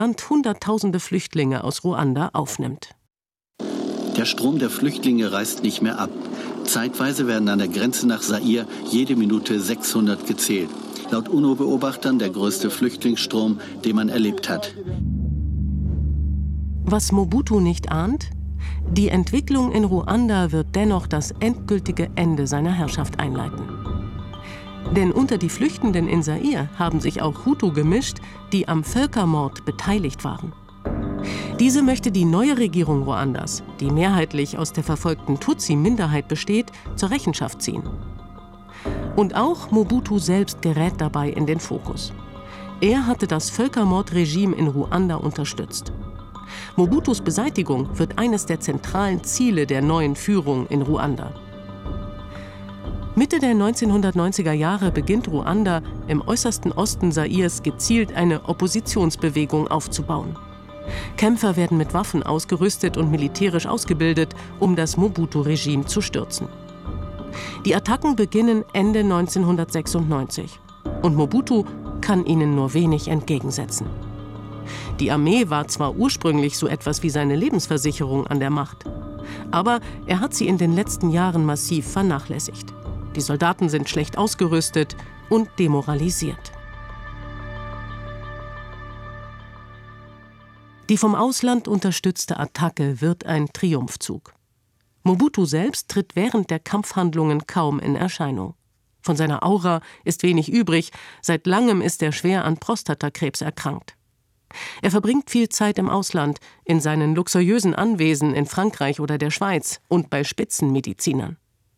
Hunderttausende Flüchtlinge aus Ruanda aufnimmt. Der Strom der Flüchtlinge reißt nicht mehr ab. Zeitweise werden an der Grenze nach Zaire jede Minute 600 gezählt. Laut UNO-Beobachtern der größte Flüchtlingsstrom, den man erlebt hat. Was Mobutu nicht ahnt: Die Entwicklung in Ruanda wird dennoch das endgültige Ende seiner Herrschaft einleiten. Denn unter die Flüchtenden in Zaire haben sich auch Hutu gemischt, die am Völkermord beteiligt waren. Diese möchte die neue Regierung Ruandas, die mehrheitlich aus der verfolgten Tutsi-Minderheit besteht, zur Rechenschaft ziehen. Und auch Mobutu selbst gerät dabei in den Fokus. Er hatte das Völkermordregime in Ruanda unterstützt. Mobutus Beseitigung wird eines der zentralen Ziele der neuen Führung in Ruanda. Mitte der 1990er Jahre beginnt Ruanda, im äußersten Osten Zaires gezielt eine Oppositionsbewegung aufzubauen. Kämpfer werden mit Waffen ausgerüstet und militärisch ausgebildet, um das Mobutu-Regime zu stürzen. Die Attacken beginnen Ende 1996 und Mobutu kann ihnen nur wenig entgegensetzen. Die Armee war zwar ursprünglich so etwas wie seine Lebensversicherung an der Macht, aber er hat sie in den letzten Jahren massiv vernachlässigt. Die Soldaten sind schlecht ausgerüstet und demoralisiert. Die vom Ausland unterstützte Attacke wird ein Triumphzug. Mobutu selbst tritt während der Kampfhandlungen kaum in Erscheinung. Von seiner Aura ist wenig übrig, seit langem ist er schwer an Prostatakrebs erkrankt. Er verbringt viel Zeit im Ausland, in seinen luxuriösen Anwesen in Frankreich oder der Schweiz und bei Spitzenmedizinern.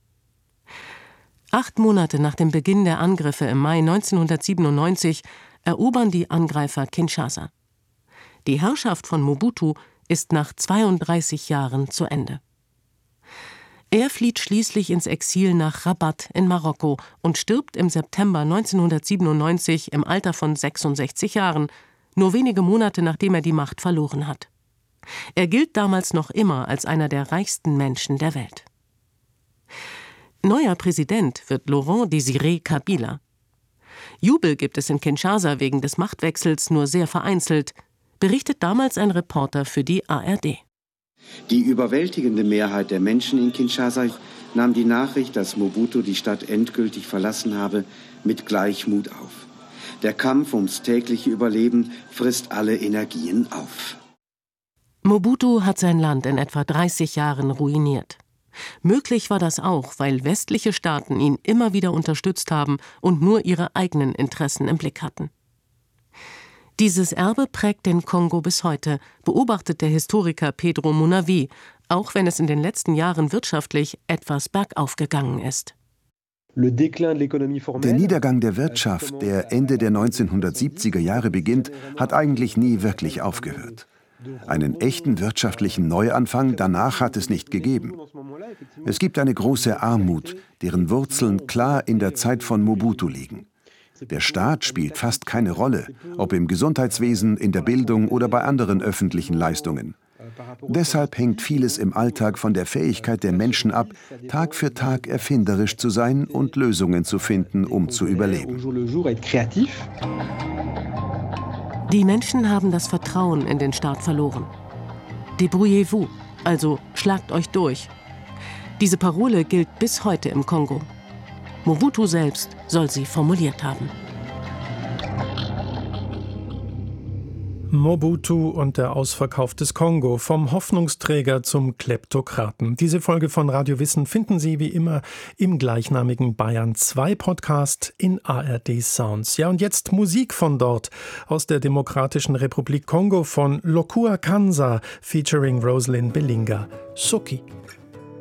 8 Monate nach dem Beginn der Angriffe im Mai 1997 erobern die Angreifer Kinshasa. Die Herrschaft von Mobutu ist nach 32 Jahren zu Ende. Er flieht schließlich ins Exil nach Rabat in Marokko und stirbt im September 1997 im Alter von 66 Jahren, nur wenige Monate nachdem er die Macht verloren hat. Er gilt damals noch immer als einer der reichsten Menschen der Welt. Neuer Präsident wird Laurent Désiré Kabila. Jubel gibt es in Kinshasa wegen des Machtwechsels nur sehr vereinzelt, berichtet damals ein Reporter für die ARD. Die überwältigende Mehrheit der Menschen in Kinshasa nahm die Nachricht, dass Mobutu die Stadt endgültig verlassen habe, mit Gleichmut auf. Der Kampf ums tägliche Überleben frisst alle Energien auf. Mobutu hat sein Land in etwa 30 Jahren ruiniert. Möglich war das auch, weil westliche Staaten ihn immer wieder unterstützt haben und nur ihre eigenen Interessen im Blick hatten. Dieses Erbe prägt den Kongo bis heute, beobachtet der Historiker Pedro Munavi, auch wenn es in den letzten Jahren wirtschaftlich etwas bergauf gegangen ist. Der Niedergang der Wirtschaft, der Ende der 1970er Jahre beginnt, hat eigentlich nie wirklich aufgehört. Einen echten wirtschaftlichen Neuanfang danach hat es nicht gegeben. Es gibt eine große Armut, deren Wurzeln klar in der Zeit von Mobutu liegen. Der Staat spielt fast keine Rolle, ob im Gesundheitswesen, in der Bildung oder bei anderen öffentlichen Leistungen. Deshalb hängt vieles im Alltag von der Fähigkeit der Menschen ab, Tag für Tag erfinderisch zu sein und Lösungen zu finden, um zu überleben. Die Menschen haben das Vertrauen in den Staat verloren. Débrouillez-vous, also schlagt euch durch. Diese Parole gilt bis heute im Kongo. Mobutu selbst soll sie formuliert haben. Mobutu und der Ausverkauf des Kongo, vom Hoffnungsträger zum Kleptokraten. Diese Folge von Radio Wissen finden Sie wie immer im gleichnamigen Bayern 2 Podcast in ARD Sounds. Ja, und jetzt Musik von dort, aus der Demokratischen Republik Kongo von Lokua Kanza featuring Rosalind Belinga. Soki.